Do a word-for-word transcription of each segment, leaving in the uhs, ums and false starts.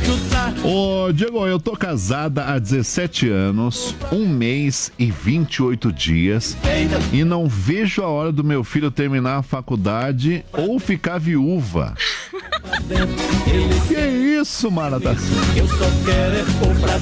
Ô, Diego, eu tô casada há dezessete anos, um mês e vinte e oito dias e não vejo a hora do meu filho terminar a faculdade ou ficar viúva. Que isso, Maratacina? Eu só quero é pôr pra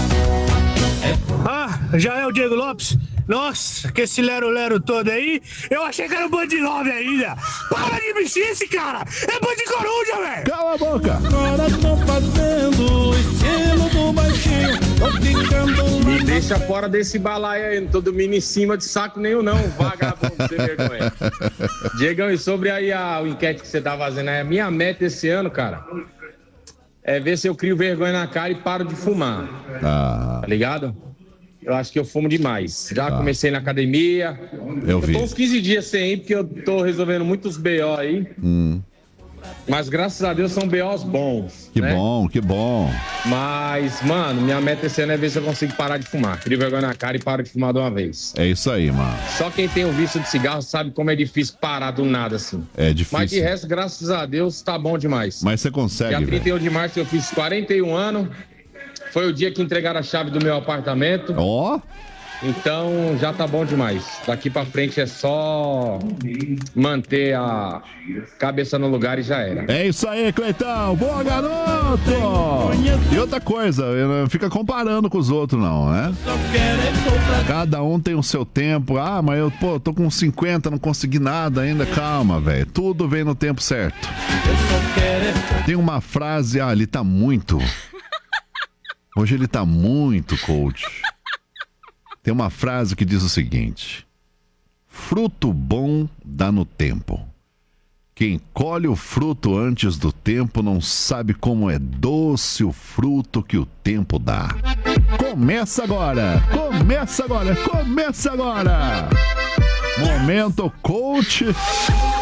dentro. Ah, já é o Diego Lopes? Nossa, que esse lero-lero todo aí, eu achei que era o Band nove ainda. Para de bichice, cara! É Band Coruja, velho! Cala a boca! Agora tô fazendo o estilo do baixinho. Tô ficando... Me deixa fora desse balaio aí, não tô dormindo em cima de saco nenhum não, vagabundo, sem vergonha. Diegão, e sobre aí a, a enquete que você tá fazendo aí, a minha meta esse ano, cara, é ver se eu crio vergonha na cara e paro de fumar. Ah. Tá ligado? Eu acho que eu fumo demais. Já Ah. comecei na academia. Eu vi. tô uns quinze dias sem ir, porque eu tô resolvendo muitos B O aí. Hum. Mas graças a Deus são B Os bons. Que né? bom, que bom. Mas, mano, minha meta esse ano é ver se eu consigo parar de fumar. Crio vergonha na cara e paro de fumar de uma vez. É isso aí, mano. Só quem tem o vício de cigarro sabe como é difícil parar do nada, assim. É difícil. Mas de resto, graças a Deus, tá bom demais. Mas você consegue, Dia trinta e um velho. de março eu fiz quarenta e um anos. Foi o dia que entregaram a chave do meu apartamento. Ó. Oh. Então já tá bom demais. Daqui pra frente é só manter a cabeça no lugar e já era. É isso aí, Cleitão. Boa, garoto! E outra coisa, não fica comparando com os outros, não, né? Cada um tem o seu tempo. Ah, mas eu, pô, tô com cinquenta, não consegui nada ainda. Calma, velho. Tudo vem no tempo certo. Tem uma frase, ah, ele tá muito. Hoje ele tá muito, coach. Tem uma frase que diz o seguinte: fruto bom dá no tempo. Quem colhe o fruto antes do tempo não sabe como é doce o fruto que o tempo dá. Começa agora! Começa agora! Começa agora! Momento coach.